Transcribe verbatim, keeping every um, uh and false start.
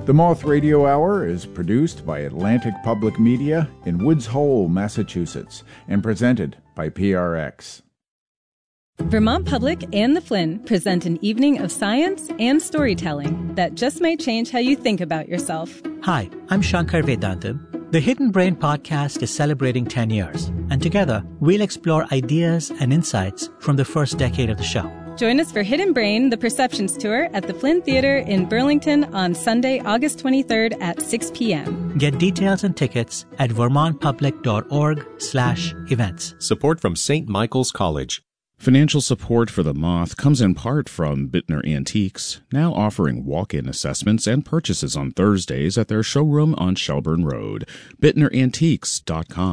The Moth Radio Hour is produced by Atlantic Public Media in Woods Hole, Massachusetts, and presented by P R X. Vermont Public and the Flynn present an evening of science and storytelling that just might change how you think about yourself. Hi, I'm Shankar Vedantam. The Hidden Brain podcast is celebrating ten years, and together we'll explore ideas and insights from the first decade of the show. Join us for Hidden Brain, the Perceptions Tour at the Flynn Theatre in Burlington on Sunday, August twenty-third at six p.m. Get details and tickets at vermontpublic.org slash events. Support from Saint Michael's College. Financial support for The Moth comes in part from Bittner Antiques, now offering walk-in assessments and purchases on Thursdays at their showroom on Shelburne Road. bittner antiques dot com